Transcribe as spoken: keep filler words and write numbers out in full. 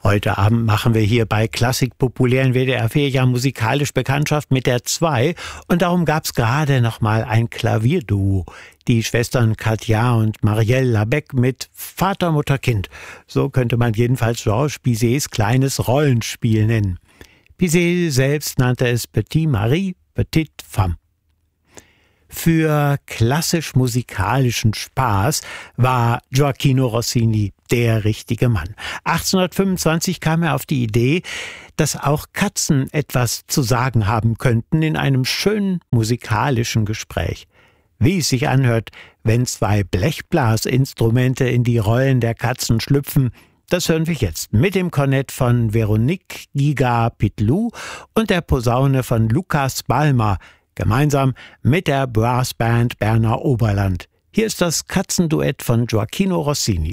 Heute Abend machen wir hier bei Klassik populär in W D R vier ja musikalisch Bekanntschaft mit der zwei und darum gab's gerade noch mal ein Klavierduo. Die Schwestern Katja und Marielle Labec mit Vater, Mutter, Kind. So könnte man jedenfalls Georges Bizets kleines Rollenspiel nennen. Bizet selbst nannte es Petite Marie, Petite Femme. Für klassisch-musikalischen Spaß war Gioachino Rossini der richtige Mann. achtzehnhundertfünfundzwanzig kam er auf die Idee, dass auch Katzen etwas zu sagen haben könnten in einem schönen musikalischen Gespräch. Wie es sich anhört, wenn zwei Blechblasinstrumente in die Rollen der Katzen schlüpfen, das hören wir jetzt mit dem Kornett von Véronique Guigat-Pitlou und der Posaune von Lukas Balmer, gemeinsam mit der Brassband Berner Oberland. Hier ist das Katzenduett von Gioachino Rossini.